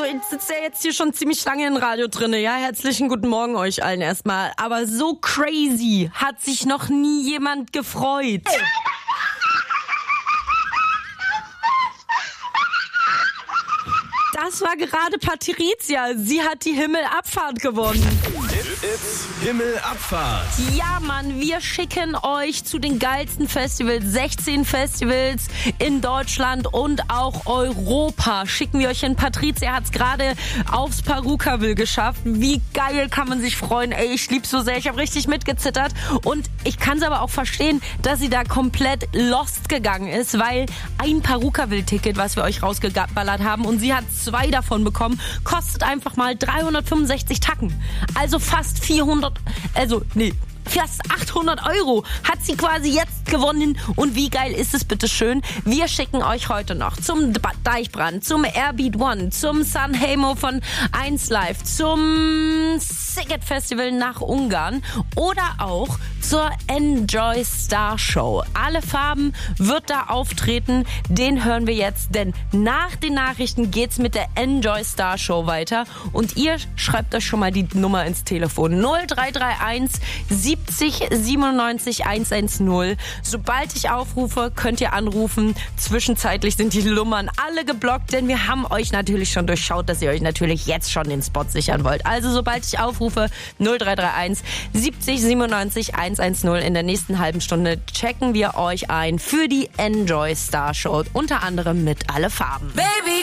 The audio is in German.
ich sitze ja jetzt hier schon ziemlich lange in Radio drinne. Ja, herzlichen guten Morgen euch allen erstmal. Aber so crazy hat sich noch nie jemand gefreut. Das war gerade Patrizia. Sie hat die Himmelabfahrt gewonnen. It's Himmelabfahrt. Ja, Mann, wir schicken euch zu den geilsten Festivals. 16 Festivals in Deutschland und auch Europa. Schicken wir euch hin. Patrizia hat's gerade aufs Perukaville geschafft. Wie geil kann man sich freuen. Ey, ich lieb's so sehr. Ich habe richtig mitgezittert. Und ich kann's aber auch verstehen, dass sie da komplett lost gegangen ist, weil ein Perukaville-Ticket, was wir euch rausgeballert haben, und sie hat 2 davon bekommen, kostet einfach mal 365 Tacken. Also fast 800 € hat sie quasi jetzt gewonnen. Und wie geil ist es bitte schön? Wir schicken euch heute noch zum Deichbrand, zum Airbeat One, zum Sanremo von 1Live, zum Sziget Festival nach Ungarn oder auch zur Enjoy Star Show. Alle Farben wird da auftreten, den hören wir jetzt, denn nach den Nachrichten geht's mit der Enjoy Star Show weiter und ihr schreibt euch schon mal die Nummer ins Telefon 0331 70 97 110. Sobald ich aufrufe, könnt ihr anrufen. Zwischenzeitlich sind die Nummern alle geblockt, denn wir haben euch natürlich schon durchschaut, dass ihr euch natürlich jetzt schon den Spot sichern wollt. Also sobald ich aufrufe, 0331 70 97 110. In der nächsten halben Stunde checken wir euch ein für die Enjoy Star Show, unter anderem mit Alle Farben. Baby,